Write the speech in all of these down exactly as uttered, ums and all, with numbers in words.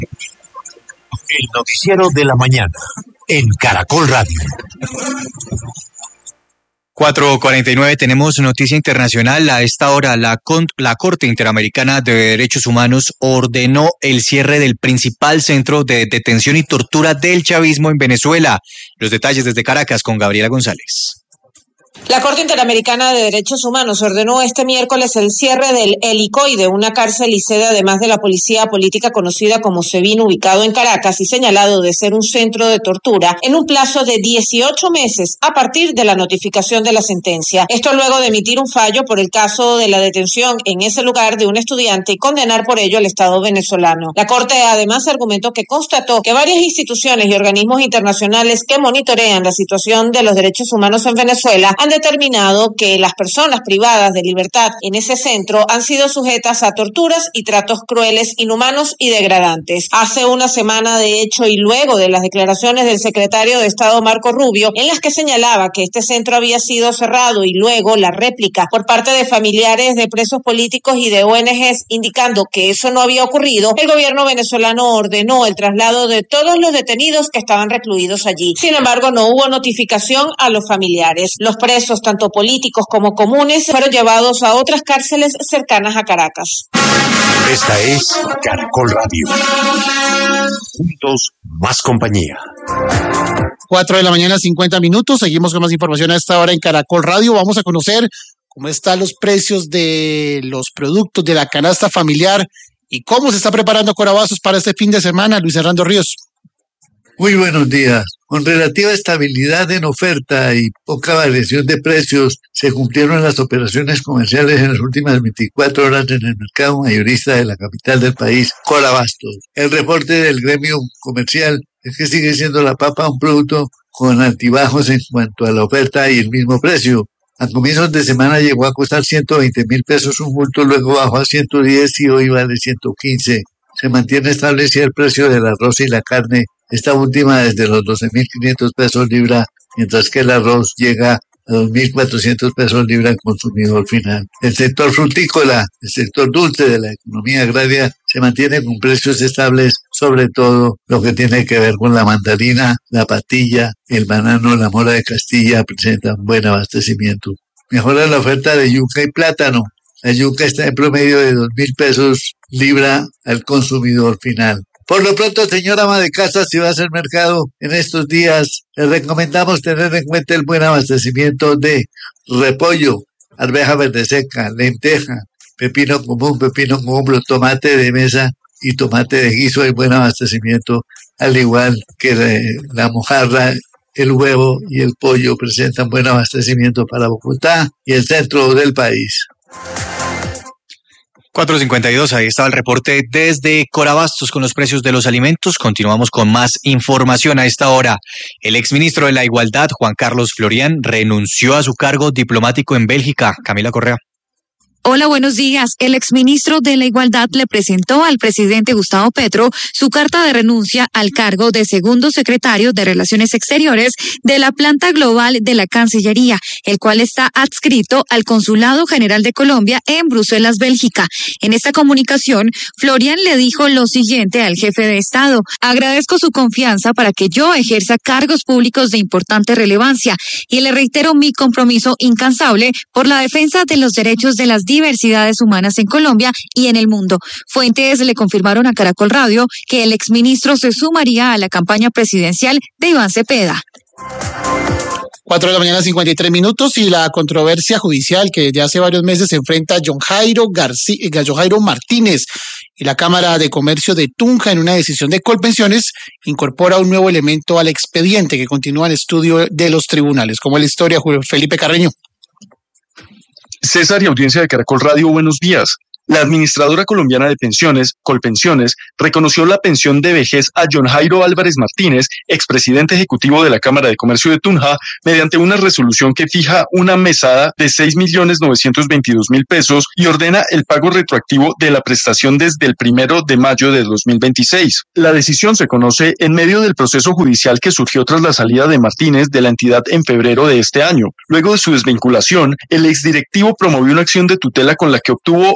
El noticiero de la mañana en Caracol Radio. cuatro cuarenta y nueve, tenemos noticia internacional. A esta hora, la, la Corte Interamericana de Derechos Humanos ordenó el cierre del principal centro de detención y tortura del chavismo en Venezuela. Los detalles desde Caracas con Gabriela González. La Corte Interamericana de Derechos Humanos ordenó este miércoles el cierre del Helicoide, una cárcel y sede además de la policía política conocida como SEBIN, ubicado en Caracas y señalado de ser un centro de tortura, en un plazo de dieciocho meses a partir de la notificación de la sentencia. Esto luego de emitir un fallo por el caso de la detención en ese lugar de un estudiante y condenar por ello al Estado venezolano. La Corte además argumentó que constató que varias instituciones y organismos internacionales que monitorean la situación de los derechos humanos en Venezuela han determinado que las personas privadas de libertad en ese centro han sido sujetas a torturas y tratos crueles, inhumanos y degradantes. Hace una semana, de hecho, y luego de las declaraciones del secretario de Estado Marco Rubio, en las que señalaba que este centro había sido cerrado, y luego la réplica por parte de familiares de presos políticos y de O N Ges indicando que eso no había ocurrido, el gobierno venezolano ordenó el traslado de todos los detenidos que estaban recluidos allí. Sin embargo, no hubo notificación a los familiares. Los presos, tanto políticos como comunes, fueron llevados a otras cárceles cercanas a Caracas. Esta es Caracol Radio. Juntos, más compañía. Cuatro de la mañana, cincuenta minutos. Seguimos con más información a esta hora en Caracol Radio. Vamos a conocer cómo están los precios de los productos de la canasta familiar y cómo se está preparando Corabazos para este fin de semana. Luis Hernando Ríos. Muy buenos días. Con relativa estabilidad en oferta y poca variación de precios, se cumplieron las operaciones comerciales en las últimas veinticuatro horas en el mercado mayorista de la capital del país, Corabastos. El reporte del gremio comercial es que sigue siendo la papa un producto con altibajos en cuanto a la oferta y el mismo precio. A comienzos de semana llegó a costar ciento veinte mil pesos un bulto, luego bajó a ciento diez y hoy vale ciento quince. Se mantiene establecido el precio del arroz y la carne, esta última desde los doce mil quinientos pesos libra, mientras que el arroz llega a dos mil cuatrocientos pesos libra al consumidor final. El sector frutícola, el sector dulce de la economía agraria, se mantiene con precios estables, sobre todo lo que tiene que ver con la mandarina, la patilla, el banano, la mora de Castilla presentan buen abastecimiento. Mejora la oferta de yuca y plátano. La yuca está en promedio de dos mil pesos libra al consumidor final. Por lo pronto, señora ama de casa, si va a hacer mercado en estos días, le recomendamos tener en cuenta el buen abastecimiento de repollo, arveja verde seca, lenteja, pepino común, pepino común, tomate de mesa y tomate de guiso. Hay buen abastecimiento, al igual que la mojarra, el huevo y el pollo presentan buen abastecimiento para Bogotá y el centro del país. cuatro cincuenta y dos, ahí estaba el reporte desde Corabastos con los precios de los alimentos. Continuamos con más información a esta hora. El exministro de la Igualdad, Juan Carlos Florián, renunció a su cargo diplomático en Bélgica. Camila Correa. Hola, buenos días. El exministro de la Igualdad le presentó al presidente Gustavo Petro su carta de renuncia al cargo de segundo secretario de Relaciones Exteriores de la planta global de la Cancillería, el cual está adscrito al Consulado General de Colombia en Bruselas, Bélgica. En esta comunicación, Florián le dijo lo siguiente al jefe de Estado: agradezco su confianza para que yo ejerza cargos públicos de importante relevancia y le reitero mi compromiso incansable por la defensa de los derechos de las diversidades humanas en Colombia y en el mundo. Fuentes le confirmaron a Caracol Radio que el exministro se sumaría a la campaña presidencial de Iván Cepeda. Cuatro de la mañana, cincuenta y tres minutos, y la controversia judicial que desde hace varios meses enfrenta a John Jairo García, John Jairo Martínez y la Cámara de Comercio de Tunja en una decisión de Colpensiones incorpora un nuevo elemento al expediente que continúa en estudio de los tribunales. Como es la historia, Felipe Carreño. César y audiencia de Caracol Radio, buenos días. La administradora colombiana de pensiones, Colpensiones, reconoció la pensión de vejez a John Jairo Álvarez Martínez, expresidente ejecutivo de la Cámara de Comercio de Tunja, mediante una resolución que fija una mesada de seis millones novecientos veintidós mil pesos y ordena el pago retroactivo de la prestación desde el primero de mayo de dos mil veintiséis. La decisión se conoce en medio del proceso judicial que surgió tras la salida de Martínez de la entidad en febrero de este año. Luego de su desvinculación, el exdirectivo promovió una acción de tutela con la que obtuvo una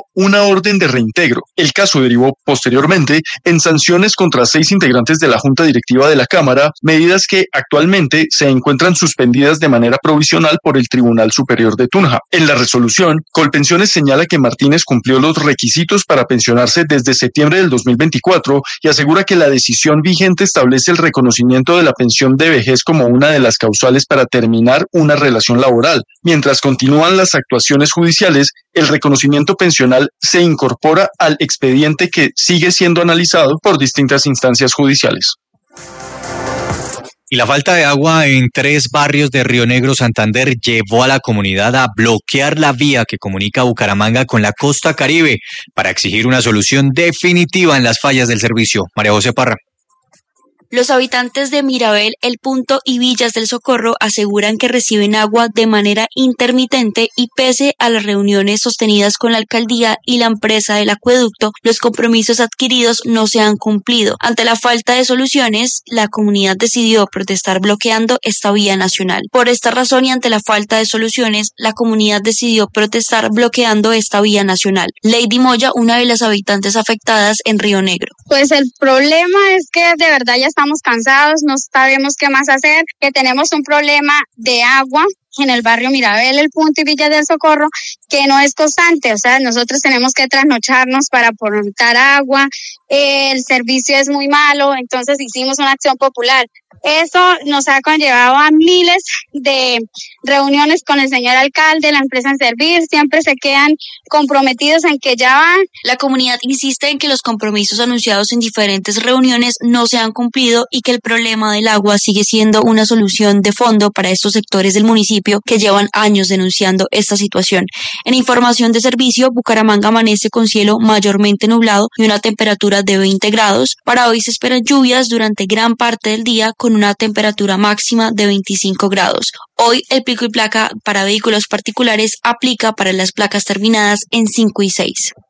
orden de reintegro. El caso derivó posteriormente en sanciones contra seis integrantes de la Junta Directiva de la Cámara, medidas que actualmente se encuentran suspendidas de manera provisional por el Tribunal Superior de Tunja. En la resolución, Colpensiones señala que Martínez cumplió los requisitos para pensionarse desde septiembre del dos mil veinticuatro y asegura que la decisión vigente establece el reconocimiento de la pensión de vejez como una de las causales para terminar una relación laboral. Mientras continúan las actuaciones judiciales, el reconocimiento pensional se incorpora al expediente que sigue siendo analizado por distintas instancias judiciales. Y la falta de agua en tres barrios de Río Negro, Santander, llevó a la comunidad a bloquear la vía que comunica Bucaramanga con la costa Caribe para exigir una solución definitiva en las fallas del servicio. María José Parra. Los habitantes de Mirabel, El Punto y Villas del Socorro aseguran que reciben agua de manera intermitente y pese a las reuniones sostenidas con la alcaldía y la empresa del acueducto, los compromisos adquiridos no se han cumplido. Ante la falta de soluciones, la comunidad decidió protestar bloqueando esta vía nacional. Por esta razón y ante la falta de soluciones, la comunidad decidió protestar bloqueando esta vía nacional. Lady Moya, una de las habitantes afectadas en Río Negro. Pues el problema es que de verdad ya estamos cansados, no sabemos qué más hacer, que tenemos un problema de agua en el barrio Mirabel, El Punto y Villa del Socorro, que no es constante, o sea, nosotros tenemos que trasnocharnos para aportar agua, eh, el servicio es muy malo, entonces hicimos una acción popular. Eso nos ha conllevado a miles de reuniones con el señor alcalde, la empresa en servir, siempre se quedan comprometidos en que ya van. La comunidad insiste en que los compromisos anunciados en diferentes reuniones no se han cumplido y que el problema del agua sigue siendo una solución de fondo para estos sectores del municipio que llevan años denunciando esta situación. En información de servicio, Bucaramanga amanece con cielo mayormente nublado y una temperatura de veinte grados. Para hoy se esperan lluvias durante gran parte del día con una temperatura máxima de veinticinco grados. Hoy el pico y placa para vehículos particulares aplica para las placas terminadas en cinco y seis.